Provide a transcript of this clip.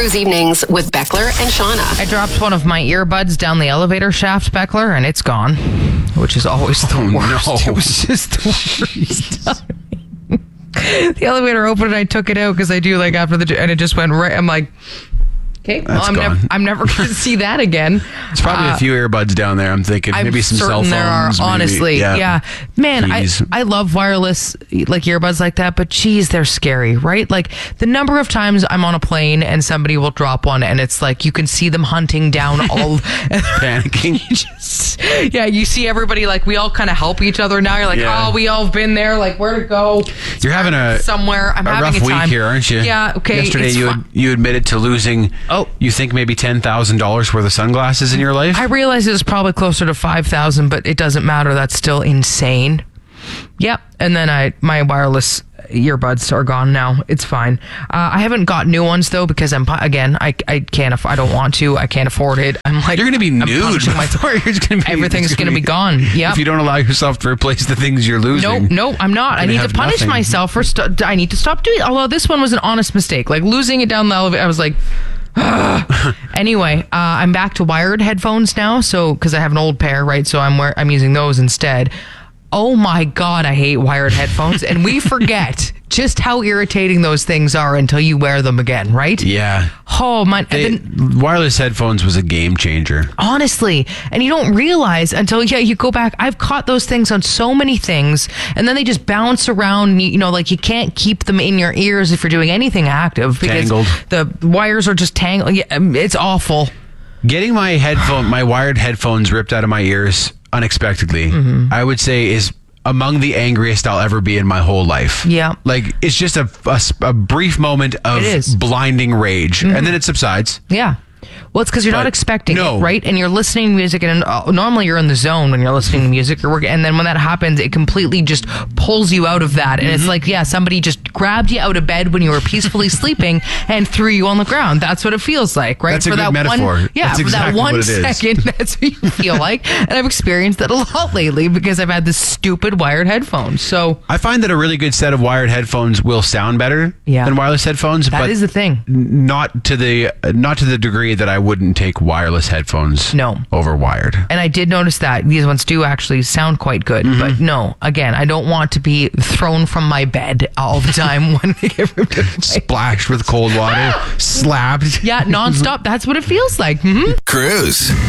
Cruise Evenings with Beckler and Shauna. I dropped one of my earbuds down the elevator shaft, Beckler, and it's gone, which is always the worst. No. It was just the worst. The elevator opened and I took it out because I do like after and it just went right. I'm like, okay, well, I'm never going to see that again. It's probably a few earbuds down there. I'm thinking maybe some cell phones. There are, maybe, honestly. Yeah. Man, keys. I love wireless like earbuds like that, but geez, they're scary, right? Like the number of times I'm on a plane and somebody will drop one and it's like you can see them hunting down all panicking. You see everybody like we all kind of help each other now. You're like, oh, we all have been there. Like where to go? You're having somewhere. I'm having rough a time. week here, aren't you? Yeah. Okay. Yesterday you admitted to losing. Oh, you think maybe $10,000 worth of sunglasses in your life? I realize it was probably closer to 5,000, but it doesn't matter. That's still insane. Yep. And then my wireless earbuds are gone now. It's fine. I haven't got new ones though because I can't. I don't want to. I can't afford it. I'm like, you're going to be nude. Everything's going to be gone. Yeah. If you don't allow yourself to replace the things you're losing. No, I'm not. I need to punish myself for. I need to stop doing it. Although this one was an honest mistake. Like losing it down the elevator, I was like. Anyway, I'm back to wired headphones now. So because I have an old pair, right? So I'm using those instead. Oh my God, I hate wired headphones. And we forget just how irritating those things are until you wear them again, right? Yeah. Oh, my. Wireless headphones was a game changer. Honestly. And you don't realize until, you go back. I've caught those things on so many things. And then they just bounce around. Like you can't keep them in your ears if you're doing anything active. Because tangled. The wires are just tangled. Yeah, it's awful. Getting my wired headphones ripped out of my ears unexpectedly, I would say is among the angriest I'll ever be in my whole life. Yeah. Like it's just a brief moment of blinding rage and then it subsides. Yeah. Well, it's because you're not expecting it, right? And you're listening to music, and normally you're in the zone when you're listening to music or working. And then when that happens, it completely just pulls you out of that. And it's like, somebody just grabbed you out of bed when you were peacefully sleeping and threw you on the ground. That's what it feels like, right? That's a good metaphor. That's exactly for that one what it is. second, that's what you feel like. And I've experienced that a lot lately because I've had this stupid wired headphones. So I find that a really good set of wired headphones will sound better than wireless headphones. That is the thing. Not to the degree that I wouldn't take wireless headphones over wired. And I did notice that these ones do actually sound quite good. But no, again, I don't want to be thrown from my bed all the time when they get ripped away. Splashed with cold water, slapped. Yeah, nonstop. That's what it feels like. Cruise.